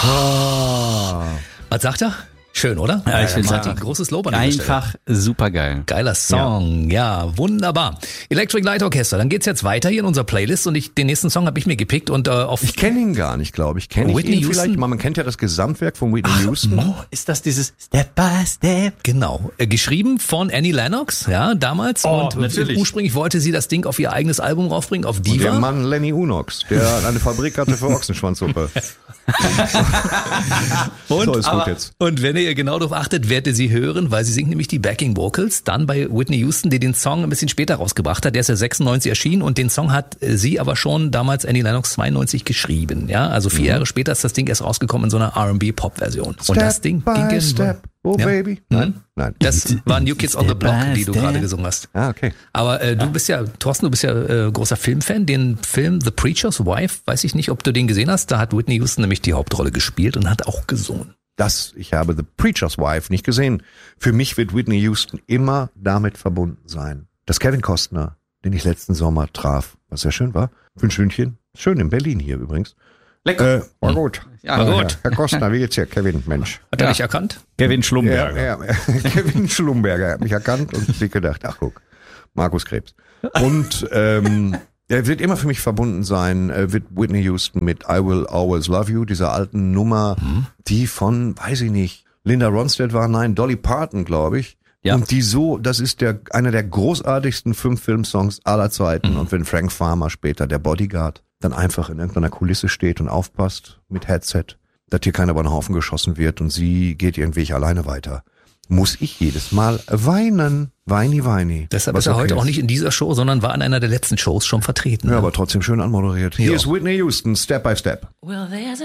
Was sagt er? Schön, oder? Ja, ich finde Martin, großes Lob an dieser Stelle. einfach super geil. Geiler Song, ja, wunderbar. Electric Light Orchestra, dann geht's jetzt weiter hier in unserer Playlist und den nächsten Song habe ich mir gepickt und auf... Ich kenne ihn gar nicht, glaube ich. Kenne ich Whitney ihn Houston? vielleicht? Man kennt ja das Gesamtwerk von Whitney Houston. Oh, ist das dieses Step by Step? Genau, geschrieben von Annie Lennox, ja, damals. Oh, und natürlich. ursprünglich wollte sie das Ding auf ihr eigenes Album raufbringen, auf Und Diva. der Mann Lenny Unox, der eine Fabrik hatte für Ochsenschwanzsuppe. So ist gut jetzt. Und wenn ihr genau darauf achtet, werdet ihr sie hören, weil sie singt nämlich die Backing Vocals. Dann bei Whitney Houston, die den Song ein bisschen später rausgebracht hat. Der ist ja 96 erschienen und den Song hat sie aber schon damals Annie Lennox 92 geschrieben. Ja, also 4 Jahre später ist das Ding erst rausgekommen in so einer R&B-Pop-Version. Und das Ding ging Step. Oh, ja. Baby. Nein. Das war New Kids on the Block, die du Step. gerade gesungen hast. Ah, okay. Aber du bist ja, Thorsten, du bist ja großer Filmfan. Den Film The Preacher's Wife, weiß ich nicht, ob du den gesehen hast. Da hat Whitney Houston nämlich die Hauptrolle gespielt und hat auch gesungen. Ich habe The Preacher's Wife nicht gesehen. Für mich wird Whitney Houston immer damit verbunden sein, dass Kevin Costner, den ich letzten Sommer traf, was sehr schön war, für ein Stündchen, schön in Berlin hier übrigens. Lecker. War gut. Ja, war gut. Herr Costner, wie geht's dir? Kevin, Mensch. Hat er dich erkannt? Kevin Schlumberger. Ja, Kevin Schlumberger hat mich erkannt und sich gedacht, ach guck, Markus Krebs. Und er wird immer für mich verbunden sein, wird Whitney Houston mit I Will Always Love You, dieser alten Nummer, die von, weiß ich nicht, Linda Ronstadt war, nein, Dolly Parton, glaube ich. Ja. Und das ist einer der großartigsten 5 Filmsongs aller Zeiten. Und wenn Frank Farmer später, der Bodyguard, dann einfach in irgendeiner Kulisse steht und aufpasst mit Headset, dass hier keiner über den Haufen geschossen wird und sie geht ihren Weg alleine weiter, muss ich jedes Mal weinen. Weini. Deshalb ist er heute auch nicht in dieser Show, sondern war in einer der letzten Shows schon vertreten. Ja, aber trotzdem schön anmoderiert. Hier ist Whitney Houston, Step by Step. Well, there's